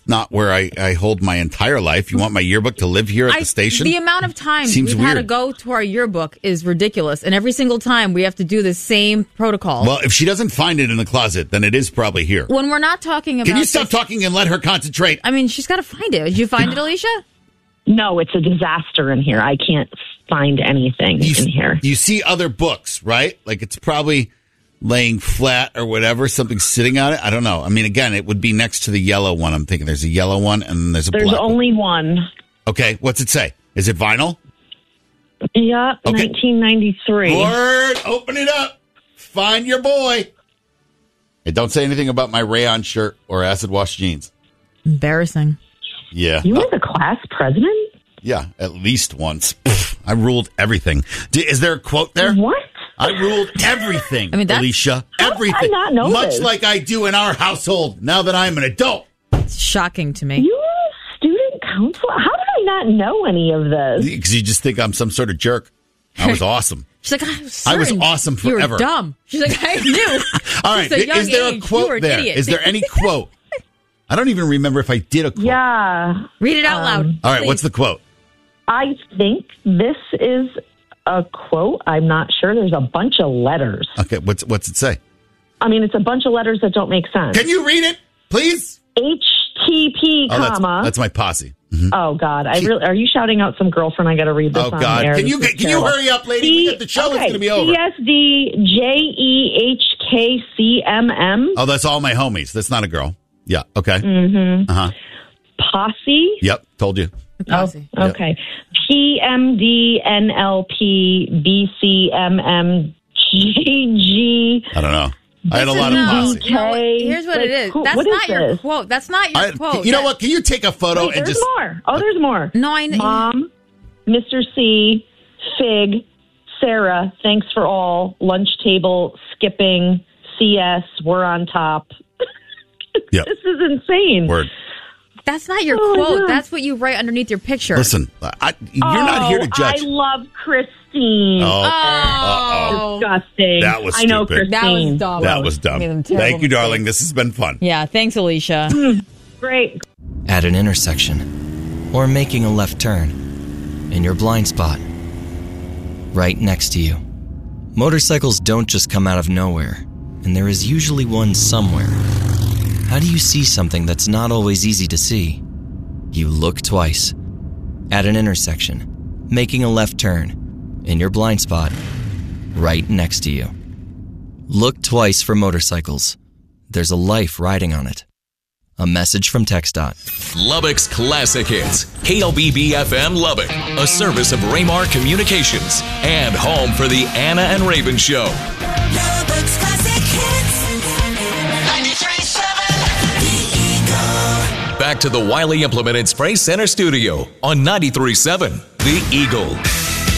not where I hold my entire life. You want my yearbook to live here at the station? The amount of times Seems we've had to weird. go to our yearbook is ridiculous. And every single time we have to do the same protocol. Well, if she doesn't find it in the closet, then it is probably here. When we're not talking about... Can you stop talking and let her concentrate? I mean, she's got to find it. Did you find it, Alicia? No, it's a disaster in here. I can't find anything in here. You see other books, right? Like it's probably laying flat or whatever, something sitting on it. I don't know. I mean, again, it would be next to the yellow one. I'm thinking there's a yellow one and there's a black There's one. only one. Okay, what's it say? Is it vinyl? Yeah, Okay. 1993. Word, open it up. Find your boy. Hey, don't say anything about my rayon shirt or acid wash jeans. Embarrassing. Yeah. You were the class president? Yeah, at least once. Pfft, I ruled everything. Is there a quote there? What? I ruled everything, I mean, that's- Alicia. How did I Everything. not know Much this? like I do in our household now that I'm an adult. It's shocking to me. You were a student council? How did I not know any of this? Because you just think I'm some sort of jerk. I was awesome. She's like, I was awesome You forever. were dumb. She's like, I knew. All right, Since a young is there a age, you quote were an there? idiot. Is there any quote? I don't even remember if I did a quote. Yeah. Read it out loud. All right, please. what's the quote? I think this is a quote. I'm not sure. There's a bunch of letters. Okay, what's it say? I mean, it's a bunch of letters that don't make sense. Can you read it, please? HTP, comma. That's my posse. Mhm. Oh, God. Are you shouting out some girlfriend? I got to read this Oh, on God. air. Can you hurry up, lady? We got the show. It's going to be over. CSDJEHKCMM. Oh, that's all my homies. That's not a girl. Yeah, okay. Mm-hmm. Uh-huh. Posse. Yep, told you. Posse. Oh, okay. PMDNLPBCMMGG. I don't know. I had a This lot is of not- posse. You know what? Here's what it is. That's What is not your this? quote. That's not your quote. You know what? Can you take a photo Wait, and there's just... more. Oh, there's more. No, I know. Mom, Mr. C, Fig, Sarah, thanks for all, lunch table, skipping, CS, we're on top. Yep. This is insane. Word. That's not your Oh, quote. yeah. That's what you write underneath your picture. Listen, you're not here to judge. I love Christine. Oh. Disgusting. That was I know stupid. Christine. That was dumb. That was dumb. Made them terrible Thank you, darling. mistakes. This has been fun. Yeah, thanks, Alicia. Great. At an intersection, or making a left turn, in your blind spot, right next to you. Motorcycles don't just come out of nowhere, and there is usually one somewhere. How do you see something that's not always easy to see? You look twice. At an intersection, making a left turn, in your blind spot, right next to you. Look twice for motorcycles. There's a life riding on it. A message from TxDOT. Lubbock's Classic Hits. KLBB-FM Lubbock. A service of Raymar Communications. And home for the Anna and Raven Show. Lubbock's Classic Hits. 93.7. The Eagle. Back to the Wiley Implement and Spray Center studio on 93.7 The Eagle.